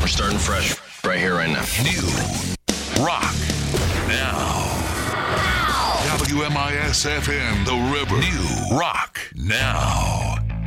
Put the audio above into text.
We're starting fresh right here, right now. New rock now. WMIS FM, The River. New rock now.